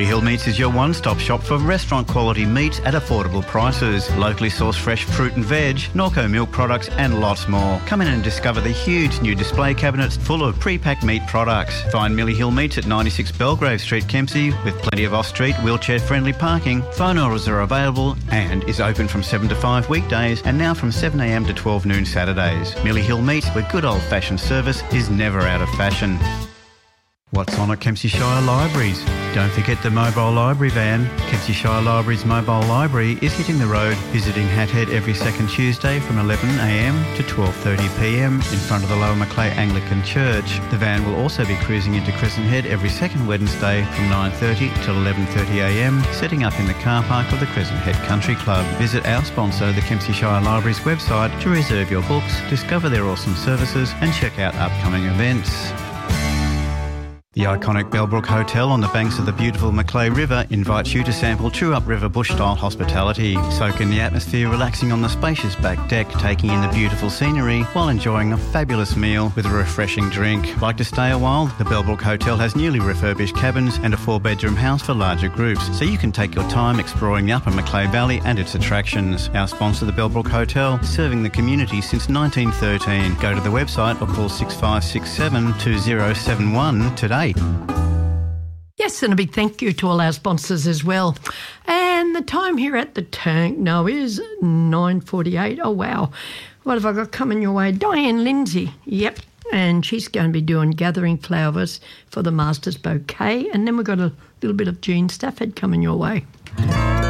Millie Hill Meats is your one-stop shop for restaurant-quality meats at affordable prices. Locally sourced fresh fruit and veg, Norco milk products and lots more. Come in and discover the huge new display cabinets full of pre-packed meat products. Find Millie Hill Meats at 96 Belgrave Street, Kempsey, with plenty of off-street, wheelchair-friendly parking. Phone orders are available and is open from 7 to 5 weekdays and now from 7am to 12 noon Saturdays. Millie Hill Meats, where good old-fashioned service is never out of fashion. What's on at Kempsey Shire Libraries? Don't forget the mobile library van. Kempsey Shire Libraries mobile library is hitting the road, visiting Hat Head every second Tuesday from 11am to 12:30pm in front of the Lower Macleay Anglican Church. The van will also be cruising into Crescent Head every second Wednesday from 9:30 till 11:30am, setting up in the car park of the Crescent Head Country Club. Visit our sponsor, the Kempsey Shire Libraries website, to reserve your books, discover their awesome services and check out upcoming events. The iconic Bellbrook Hotel on the banks of the beautiful Macleay River invites you to sample true upriver bush-style hospitality. Soak in the atmosphere, relaxing on the spacious back deck, taking in the beautiful scenery while enjoying a fabulous meal with a refreshing drink. Like to stay a while? The Bellbrook Hotel has newly refurbished cabins and a 4-bedroom house for larger groups, so you can take your time exploring the upper Macleay Valley and its attractions. Our sponsor, the Bellbrook Hotel, serving the community since 1913. Go to the website or call 6567 2071 today. Yes, and a big thank you to all our sponsors as well. And the time here at the Tank now is 9:48. Oh, wow. What have I got coming your way? Diane Lindsay. Yep. And she's going to be doing Gathering Flowers for the Masters Bouquet. And then we've got a little bit of Jean Stafford coming your way.